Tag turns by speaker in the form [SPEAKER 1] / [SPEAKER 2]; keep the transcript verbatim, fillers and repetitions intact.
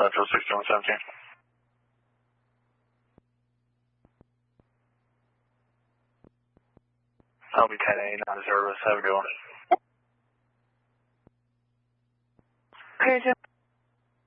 [SPEAKER 1] Central sixty-one seventeen. I'll be ten eight, not zero, have a good one.
[SPEAKER 2] Okay,